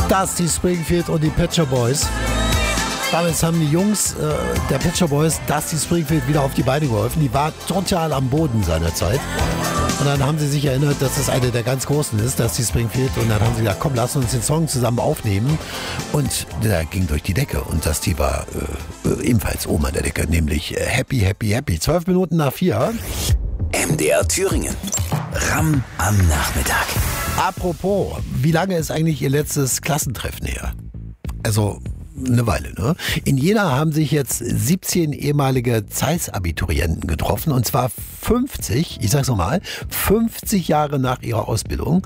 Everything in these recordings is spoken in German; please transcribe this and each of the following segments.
Dusty Springfield und die Pet Shop Boys. Damals haben die Jungs der Pet Shop Boys Dusty Springfield wieder auf die Beine geholfen. Die war total am Boden seinerzeit. Und dann haben sie sich erinnert, dass es eine der ganz Großen ist, Dusty Springfield. Und dann haben sie gesagt, komm, lass uns den Song zusammen aufnehmen. Und der ging durch die Decke. Und Dusty war ebenfalls oben an der Decke, nämlich Happy, Happy, Happy. 12 Minuten nach 4. MDR Thüringen. Ram am Nachmittag. Apropos, wie lange ist eigentlich Ihr letztes Klassentreffen her? Also eine Weile, ne? In Jena haben sich jetzt 17 ehemalige Zeiss-Abiturienten getroffen, und zwar 50, ich sag's nochmal, 50 Jahre nach ihrer Ausbildung.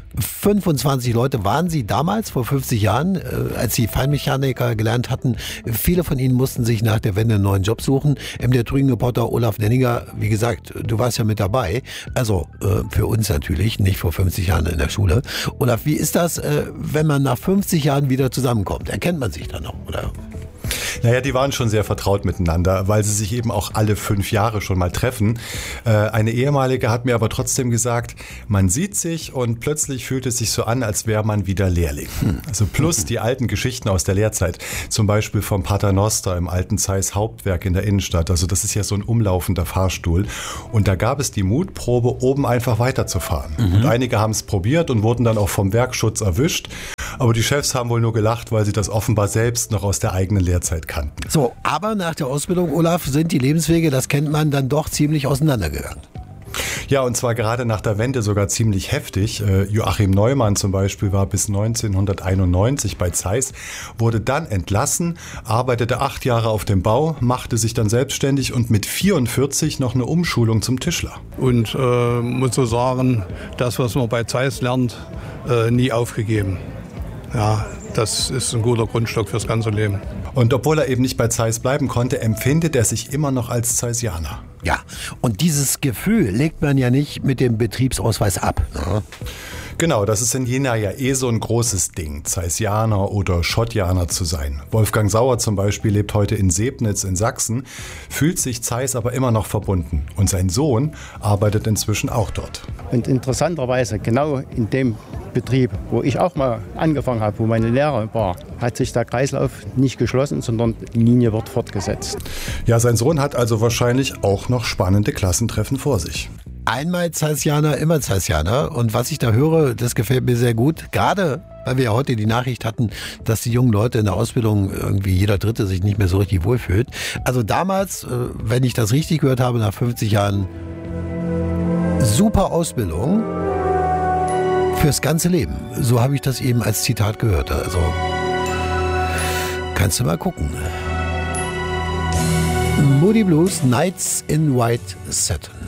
25 Leute waren sie damals, vor 50 Jahren, als sie Feinmechaniker gelernt hatten. Viele von ihnen mussten sich nach der Wende einen neuen Job suchen. Der Thüringen-Reporter Olaf Nenninger, wie gesagt, du warst ja mit dabei. Also für uns natürlich, nicht vor 50 Jahren in der Schule. Olaf, wie ist das, wenn man nach 50 Jahren wieder zusammenkommt? Erkennt man sich dann noch, oder? Naja, die waren schon sehr vertraut miteinander, weil sie sich eben auch alle 5 Jahre schon mal treffen. Eine ehemalige hat mir aber trotzdem gesagt, man sieht sich und plötzlich fühlt es sich so an, als wäre man wieder Lehrling. Also plus die alten Geschichten aus der Lehrzeit, zum Beispiel vom Paternoster im alten Zeiss Hauptwerk in der Innenstadt. Also das ist ja so ein umlaufender Fahrstuhl. Und da gab es die Mutprobe, oben einfach weiterzufahren. Und einige haben es probiert und wurden dann auch vom Werkschutz erwischt. Aber die Chefs haben wohl nur gelacht, weil sie das offenbar selbst noch aus der eigenen Lehrzeit kannten. So, aber nach der Ausbildung, Olaf, sind die Lebenswege, das kennt man, dann doch ziemlich auseinandergegangen. Ja, und zwar gerade nach der Wende sogar ziemlich heftig. Joachim Neumann zum Beispiel war bis 1991 bei Zeiss, wurde dann entlassen, arbeitete 8 Jahre auf dem Bau, machte sich dann selbstständig und mit 44 noch eine Umschulung zum Tischler. Und muss so sagen, das, was man bei Zeiss lernt, nie aufgegeben. Ja, das ist ein guter Grundstock fürs ganze Leben. Und obwohl er eben nicht bei Zeiss bleiben konnte, empfindet er sich immer noch als Zeissianer. Ja, und dieses Gefühl legt man ja nicht mit dem Betriebsausweis ab. Ne? Genau, das ist in Jena ja so ein großes Ding, Zeissianer oder Schottianer zu sein. Wolfgang Sauer zum Beispiel lebt heute in Sebnitz in Sachsen, fühlt sich Zeiss aber immer noch verbunden. Und sein Sohn arbeitet inzwischen auch dort. Und interessanterweise, genau in dem Betrieb, wo ich auch mal angefangen habe, wo meine Lehre war, hat sich der Kreislauf nicht geschlossen, sondern die Linie wird fortgesetzt. Ja, sein Sohn hat also wahrscheinlich auch noch spannende Klassentreffen vor sich. Einmal Zeissianer, immer Zeissianer. Und was ich da höre, das gefällt mir sehr gut. Gerade, weil wir ja heute die Nachricht hatten, dass die jungen Leute in der Ausbildung irgendwie jeder Dritte sich nicht mehr so richtig wohlfühlt. Also damals, wenn ich das richtig gehört habe, nach 50 Jahren, super Ausbildung fürs ganze Leben. So habe ich das eben als Zitat gehört. Also kannst du mal gucken. Moody Blues, Nights in White Satin.